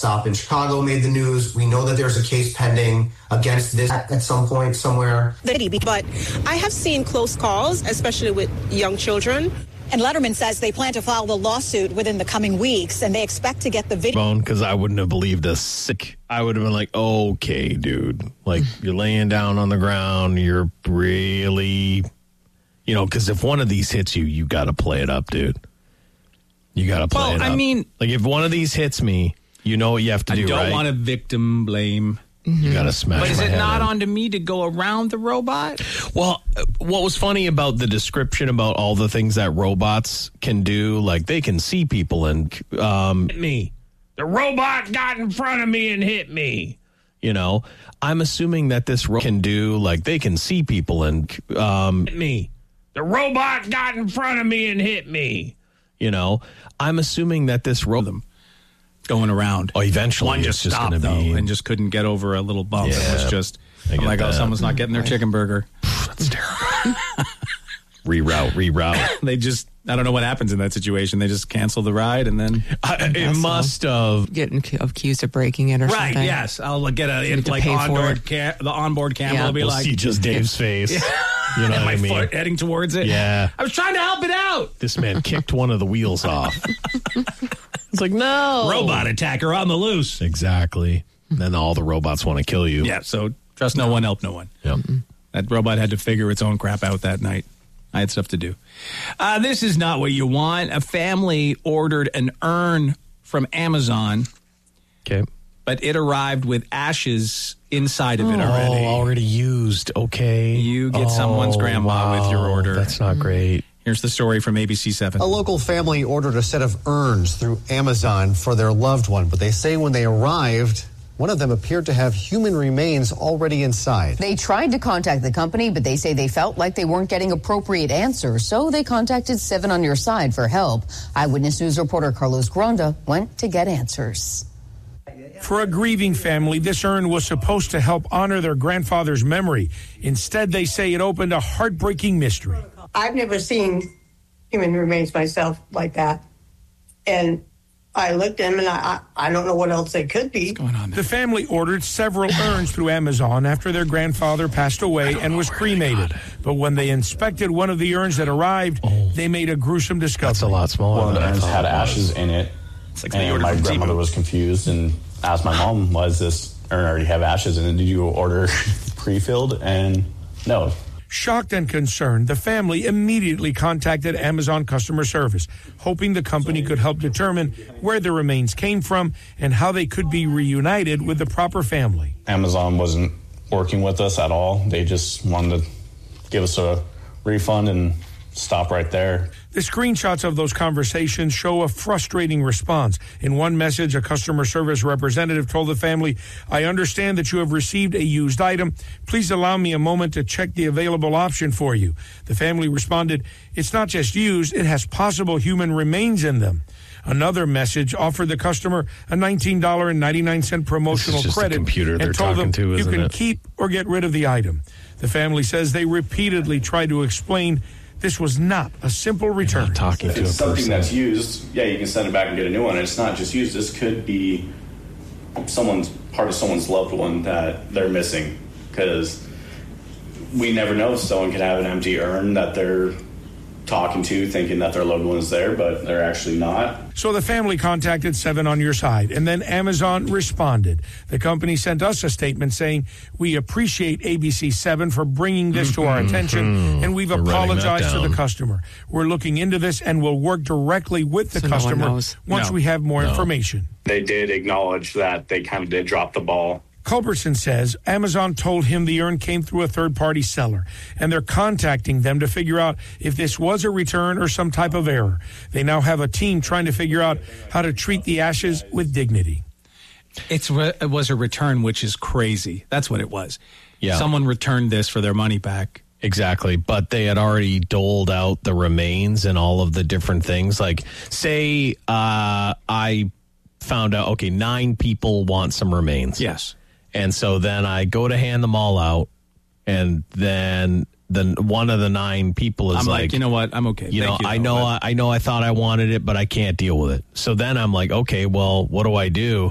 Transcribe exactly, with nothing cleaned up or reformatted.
Stop in Chicago made the news. We know that there's a case pending against this at, at some point somewhere. But I have seen close calls, especially with young children. And Letterman says they plan to file the lawsuit within the coming weeks, and they expect to get the video. Because I wouldn't have believed a sick. I would have been like, okay, dude. Like, you're laying down on the ground. You're really, you know, because if one of these hits you, you got to play it up, dude. You got to play well, it up. I mean, like, if one of these hits me, you know what you have to do, I don't right? want to victim blame. Mm-hmm. You got to smash. But is my it head not in. on to me to go around the robot? Well, what was funny about the description about all the things that robots can do, like they can see people and um, hit me. The robot got in front of me and hit me. You know, I'm assuming that this robot can do, like they can see people and um, hit me. The robot got in front of me and hit me. You know, I'm assuming that this robot. Going around. Oh, eventually. One just, just stopped, though, be... and just couldn't get over a little bump. Yeah, it was just, I'm like, that. oh, someone's not getting their chicken burger. That's terrible. reroute, reroute. They just, I don't know what happens in that situation. They just cancel the ride, and then... I, it must have... Getting accused of breaking it or right, something. Right, yes. I'll get a, it, like, onboard ca- the onboard camera yeah. will be we'll like... see just Dave's face. Yeah. You know and what my I mean? foot heading towards it. Yeah. I was trying to help it out. This man kicked one of the wheels off. It's like, no. Robot attacker on the loose. Exactly. And then all the robots want to kill you. Yeah, so trust no one, help no one. Yep. That robot had to figure its own crap out that night. I had stuff to do. Uh, this is not what you want. A family ordered an urn from Amazon. Okay. But it arrived with ashes inside of it oh, already. already used. Okay. You get oh, someone's grandma wow. with your order. That's not great. Here's the story from A B C seven. A local family ordered a set of urns through Amazon for their loved one, but they say when they arrived, one of them appeared to have human remains already inside. They tried to contact the company, but they say they felt like they weren't getting appropriate answers, so they contacted Seven on Your Side for help. Eyewitness News reporter Carlos Granda went to get answers. For a grieving family, this urn was supposed to help honor their grandfather's memory. Instead, they say it opened a heartbreaking mystery. I've never seen human remains myself like that. And I looked at them, and I, I, I don't know what else they could be. What's going on there? The family ordered several urns through Amazon after their grandfather passed away and was cremated. But when they inspected one of the urns that arrived, oh. they made a gruesome discovery. That's a lot smaller. One of the urns had ashes in it, like and my grandmother was confused and asked my mom, why does this urn already have ashes in it? Did you order pre-filled? And no. Shocked and concerned, the family immediately contacted Amazon customer service, hoping the company could help determine where the remains came from and how they could be reunited with the proper family. Amazon wasn't working with us at all. They just wanted to give us a refund and stop right there. The screenshots of those conversations show a frustrating response. In one message, a customer service representative told the family, I understand that you have received a used item. Please allow me a moment to check the available option for you. The family responded, it's not just used, it has possible human remains in them. Another message offered the customer a nineteen dollars and ninety-nine cents promotional this is just credit the computer and they're told them talking to, you isn't can it? keep or get rid of the item. The family says they repeatedly tried to explain this was not a simple return. Not talking if to it's a something person. that's used, yeah, you can send it back and get a new one. And it's not just used. This could be someone's part of someone's loved one that they're missing, because we never know if someone could have an empty urn that they're talking to, thinking that their loved one is there, but they're actually not. So the family contacted Seven on Your Side, and then Amazon responded. The company sent us a statement saying, we appreciate A B C seven for bringing this to our attention, Mm-hmm. and we've We're writing apologized that to the down. customer. We're looking into this, and we'll work directly with the So no one customer knows. once No. we have more No. information. They did acknowledge that they kind of did drop the ball. Culbertson says Amazon told him the urn came through a third-party seller, and they're contacting them to figure out if this was a return or some type of error. They now have a team trying to figure out how to treat the ashes with dignity. It's re- it was a return, which is crazy. That's what it was. Yeah. Someone returned this for their money back. Exactly, but they had already doled out the remains and all of the different things. Like, say uh, I found out, okay, nine people want some remains. Yes. And so then I go to hand them all out, and then the one of the nine people is I'm like, like, you know what? I'm okay. You Thank know, you, I though, know, but- I, I know, I thought I wanted it, but I can't deal with it. So then I'm like, okay, well, what do I do?